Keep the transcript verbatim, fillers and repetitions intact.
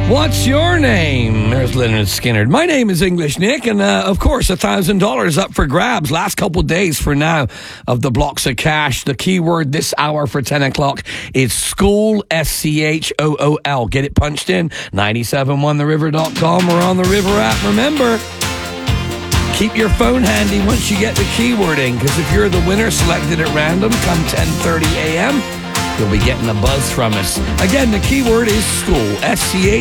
What's your name? There's Leonard Skinner. My name is English Nick, and uh, of course, one thousand dollars up for grabs. Last couple of days for now of the blocks of cash. The keyword this hour for ten o'clock is school, S C H O O L. Get it punched in, nine seven one the river dot com or on the River app. Remember, keep your phone handy once you get the keyword in, because if you're the winner selected at random come ten thirty a.m., you'll be getting a buzz from us. Again, the keyword is school, S C H